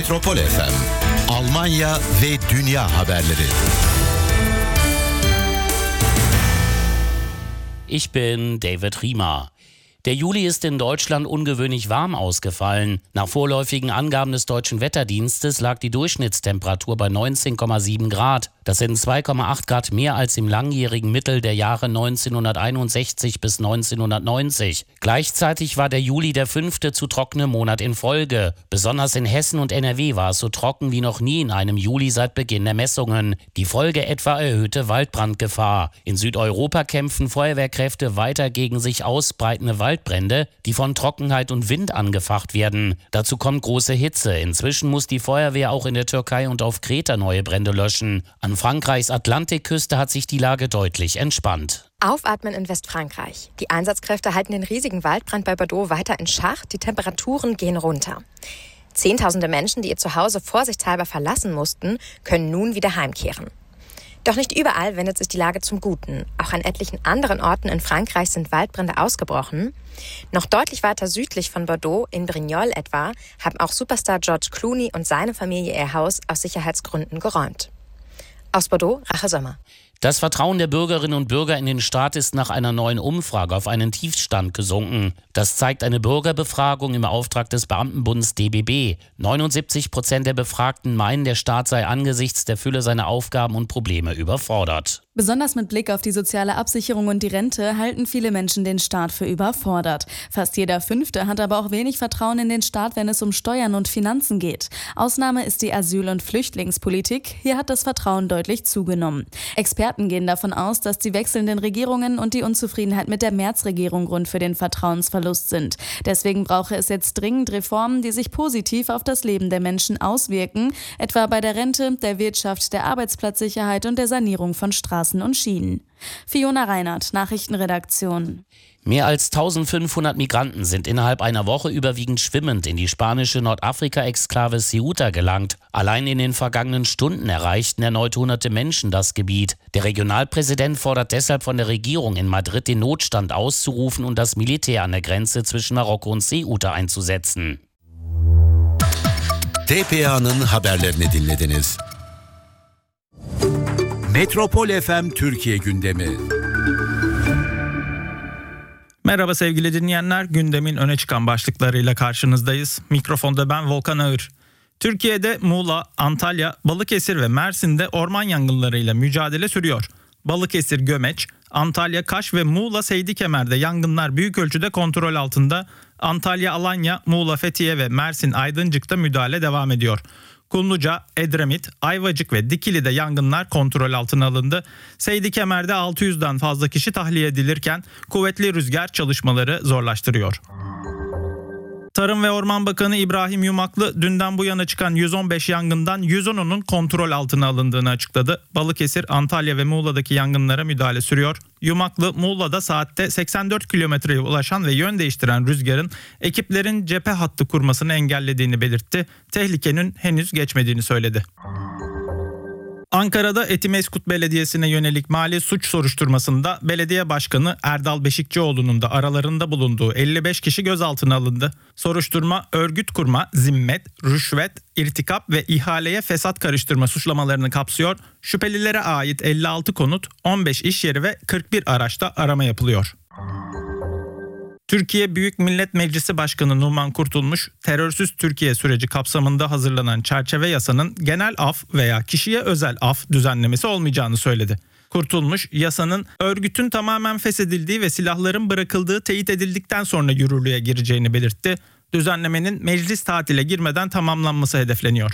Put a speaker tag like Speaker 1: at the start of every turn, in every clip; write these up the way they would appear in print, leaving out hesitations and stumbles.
Speaker 1: Metropol FM, Almanya ve dünya haberleri.
Speaker 2: Ich bin David Riemer. Der Juli ist in Deutschland ungewöhnlich warm ausgefallen. Nach vorläufigen Angaben des Deutschen Wetterdienstes lag die Durchschnittstemperatur bei 19,7 Grad. Das sind 2,8 Grad mehr als im langjährigen Mittel der Jahre 1961 bis 1990. Gleichzeitig war der Juli der 5. zu trockene Monat in Folge. Besonders in Hessen und NRW war es so trocken wie noch nie in einem Juli seit Beginn der Messungen. Die Folge etwa erhöhte Waldbrandgefahr. In Südeuropa kämpfen Feuerwehrkräfte weiter gegen sich ausbreitende Waldbrände, die von Trockenheit und Wind angefacht werden. Dazu kommt große Hitze. Inzwischen muss die Feuerwehr auch in der Türkei und auf Kreta neue Brände löschen. An Frankreichs Atlantikküste hat sich die Lage deutlich entspannt.
Speaker 3: Aufatmen in Westfrankreich. Die Einsatzkräfte halten den riesigen Waldbrand bei Bordeaux weiter in Schach. Die Temperaturen gehen runter. Zehntausende Menschen, die ihr Zuhause vorsichtshalber verlassen mussten, können nun wieder heimkehren. Doch nicht überall wendet sich die Lage zum Guten. Auch an etlichen anderen Orten in Frankreich sind Waldbrände ausgebrochen. Noch deutlich weiter südlich von Bordeaux, in Brignoles etwa, haben auch Superstar George Clooney und seine Familie ihr Haus aus Sicherheitsgründen geräumt. Aus Bordeaux, Rache Sommer.
Speaker 2: Das Vertrauen der Bürgerinnen und Bürger in den Staat ist nach einer neuen Umfrage auf einen Tiefstand gesunken. Das zeigt eine Bürgerbefragung im Auftrag des Beamtenbunds DBB. 79% der Befragten meinen, der Staat sei angesichts der Fülle seiner Aufgaben und Probleme überfordert.
Speaker 4: Besonders mit Blick auf die soziale Absicherung und die Rente halten viele Menschen den Staat für überfordert. Fast jeder Fünfte hat aber auch wenig Vertrauen in den Staat, wenn es um Steuern und Finanzen geht. Ausnahme ist die Asyl- und Flüchtlingspolitik. Hier hat das Vertrauen deutlich zugenommen. Experten gehen davon aus, dass die wechselnden Regierungen und die Unzufriedenheit mit der Merz-Regierung Grund für den Vertrauensverlust sind. Deswegen brauche es jetzt dringend Reformen, die sich positiv auf das Leben der Menschen auswirken, etwa bei der Rente, der Wirtschaft, der Arbeitsplatzsicherheit und der Sanierung von Straßen und Schienen. Fiona Reinhardt, Nachrichtenredaktion.
Speaker 2: Mehr als 1500 Migranten sind innerhalb einer Woche überwiegend schwimmend in die spanische Nordafrika-Exklave Ceuta gelangt. Allein in den vergangenen Stunden erreichten erneut hunderte Menschen das Gebiet. Der Regionalpräsident fordert deshalb von der Regierung in Madrid den Notstand auszurufen und das Militär an der Grenze zwischen Marokko und Ceuta einzusetzen.
Speaker 1: TPA'nın haberlerini dinlediniz. Metropol FM Türkiye gündemi.
Speaker 5: Merhaba sevgili dinleyenler, gündemin öne çıkan başlıklarıyla karşınızdayız. Mikrofonda ben Volkan Ağır. Türkiye'de Muğla, Antalya, Balıkesir ve Mersin'de orman yangınlarıyla mücadele sürüyor. Balıkesir Gömeç, Antalya Kaş ve Muğla Seydikemer'de yangınlar büyük ölçüde kontrol altında. Antalya Alanya, Muğla Fethiye ve Mersin Aydıncık'ta müdahale devam ediyor. Kumluca, Edremit, Ayvacık ve Dikili'de yangınlar kontrol altına alındı. Seydikemer'de 600'den fazla kişi tahliye edilirken kuvvetli rüzgar çalışmaları zorlaştırıyor. Tarım ve Orman Bakanı İbrahim Yumaklı dünden bu yana çıkan 115 yangından 110'unun kontrol altına alındığını açıkladı. Balıkesir, Antalya ve Muğla'daki yangınlara müdahale sürüyor. Yumaklı, Muğla'da saatte 84 kilometreye ulaşan ve yön değiştiren rüzgarın ekiplerin cephe hattı kurmasını engellediğini belirtti. Tehlikenin henüz geçmediğini söyledi. Ankara'da Etimeskut Belediyesi'ne yönelik mali suç soruşturmasında belediye başkanı Erdal Beşikçioğlu'nun da aralarında bulunduğu 55 kişi gözaltına alındı. Soruşturma, örgüt kurma, zimmet, rüşvet, irtikap ve ihaleye fesat karıştırma suçlamalarını kapsıyor. Şüphelilere ait 56 konut, 15 iş yeri ve 41 araçta arama yapılıyor. Türkiye Büyük Millet Meclisi Başkanı Numan Kurtulmuş, terörsüz Türkiye süreci kapsamında hazırlanan çerçeve yasanın genel af veya kişiye özel af düzenlemesi olmayacağını söyledi. Kurtulmuş, yasanın örgütün tamamen feshedildiği ve silahların bırakıldığı teyit edildikten sonra yürürlüğe gireceğini belirtti. Düzenlemenin meclis tatile girmeden tamamlanması hedefleniyor.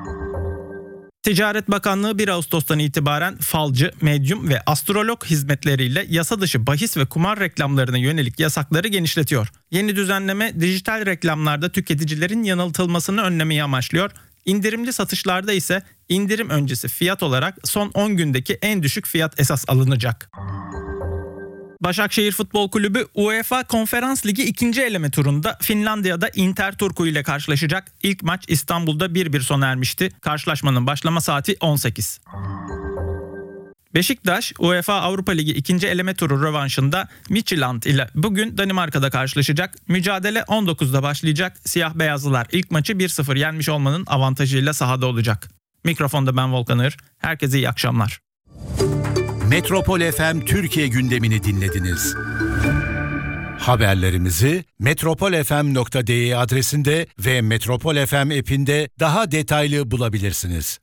Speaker 5: Ticaret Bakanlığı 1 Ağustos'tan itibaren falcı, medyum ve astrolog hizmetleriyle yasa dışı bahis ve kumar reklamlarına yönelik yasakları genişletiyor. Yeni düzenleme dijital reklamlarda tüketicilerin yanıltılmasını önlemeyi amaçlıyor. İndirimli satışlarda ise indirim öncesi fiyat olarak son 10 gündeki en düşük fiyat esas alınacak. Başakşehir Futbol Kulübü UEFA Konferans Ligi 2. eleme turunda Finlandiya'da Inter Turku ile karşılaşacak. İlk maç İstanbul'da 1-1 sona ermişti. Karşılaşmanın başlama saati 18. Beşiktaş, UEFA Avrupa Ligi 2. eleme turu rövanşında Midtjylland ile bugün Danimarka'da karşılaşacak. Mücadele 19'da başlayacak. Siyah beyazlılar ilk maçı 1-0 yenmiş olmanın avantajıyla sahada olacak. Mikrofonda ben Volkan Ağır. Herkese iyi akşamlar.
Speaker 1: Metropol FM Türkiye gündemini dinlediniz. Haberlerimizi metropolfm.de adresinde ve Metropol FM app'inde daha detaylı bulabilirsiniz.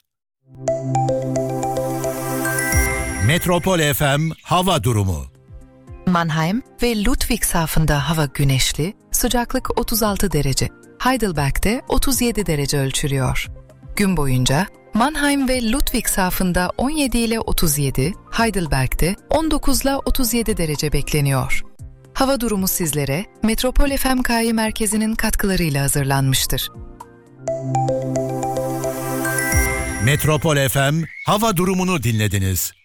Speaker 1: Metropol FM hava durumu.
Speaker 6: Mannheim ve Ludwigshafen'da hava güneşli, sıcaklık 36 derece. Heidelberg'de 37 derece ölçülüyor. Gün boyunca Mannheim ve Ludwigshafen'da 17 ile 37, Heidelberg'de 19 ile 37 derece bekleniyor. Hava durumu sizlere Metropol FM KY merkezinin katkılarıyla hazırlanmıştır.
Speaker 1: Metropol FM hava durumunu dinlediniz.